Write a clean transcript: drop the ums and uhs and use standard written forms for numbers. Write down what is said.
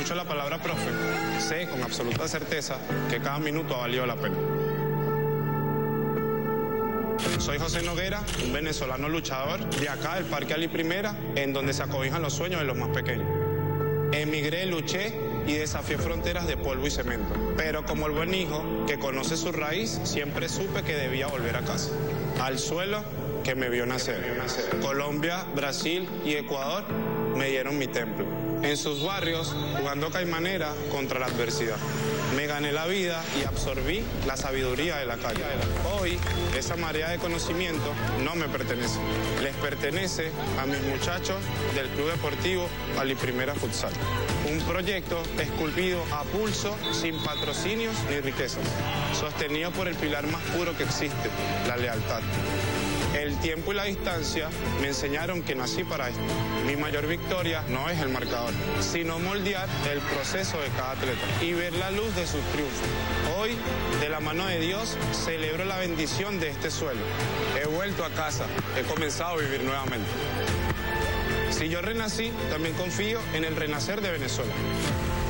escucho la palabra profe, sé con absoluta certeza que cada minuto ha valido la pena. Soy José Noguera, un venezolano luchador de acá del Parque Ali Primera, en donde se acobijan los sueños de los más pequeños. Emigré, luché y desafié fronteras de polvo y cemento. Pero como el buen hijo que conoce su raíz, siempre supe que debía volver a casa, al suelo que me vio nacer. Colombia, Brasil y Ecuador me dieron mi templo. En sus barrios, jugando caimanera contra la adversidad. Me gané la vida y absorbí la sabiduría de la calle. Hoy, esa marea de conocimiento no me pertenece. Les pertenece a mis muchachos del Club Deportivo Ali Primera Futsal. Un proyecto esculpido a pulso, sin patrocinios ni riquezas. Sostenido por el pilar más puro que existe, la lealtad. El tiempo y la distancia me enseñaron que nací para esto. Mi mayor victoria no es el marcador, sino moldear el proceso de cada atleta y ver la luz de sus triunfos. Hoy, de la mano de Dios, celebro la bendición de este suelo. He vuelto a casa, he comenzado a vivir nuevamente. Si yo renací, también confío en el renacer de Venezuela.